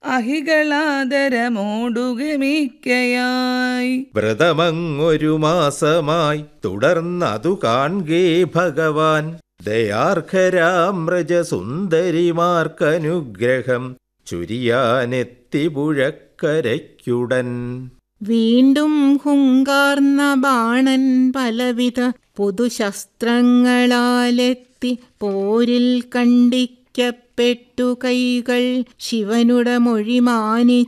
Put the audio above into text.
അഹികളാദരമോടുഗമിക്കയായി. വ്രതമങ്ങൊരു മാസമായി തുടർന്നതു കാൺകേ ഭഗവാൻ. ദയാർഹരാം വ്രജസുന്ദരിമാർക്കനുഗ്രഹം ചുരിയാനെത്തി പുഴക്കരയ്ക്കുടൻ. വീണ്ടും ഹുങ്കാർന്ന ബാണൻ പലവിധ പുതുശസ്ത്രങ്ങളാലെത്തി പോരിൽ കണ്ടിക്കപ്പെട്ടു കൈകൾ ശിവനുടെ മൊഴി മാനി